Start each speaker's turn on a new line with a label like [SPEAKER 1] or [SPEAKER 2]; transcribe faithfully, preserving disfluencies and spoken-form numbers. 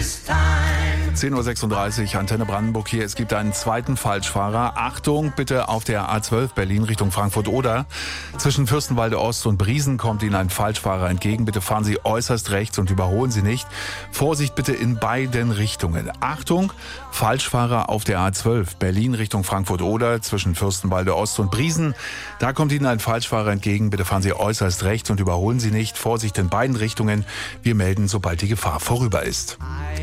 [SPEAKER 1] zehn Uhr sechsunddreißig, Antenne Brandenburg hier. Es gibt einen zweiten Falschfahrer. Achtung, bitte auf der A zwölf Berlin Richtung Frankfurt-Oder. Zwischen Fürstenwalde Ost und Briesen kommt Ihnen ein Falschfahrer entgegen. Bitte fahren Sie äußerst rechts und überholen Sie nicht. Vorsicht bitte in beiden Richtungen. Achtung, Falschfahrer auf der A zwölf Berlin Richtung Frankfurt-Oder. Zwischen Fürstenwalde Ost und Briesen. Da kommt Ihnen ein Falschfahrer entgegen. Bitte fahren Sie äußerst rechts und überholen Sie nicht. Vorsicht in beiden Richtungen. Wir melden, sobald die Gefahr vorüber ist.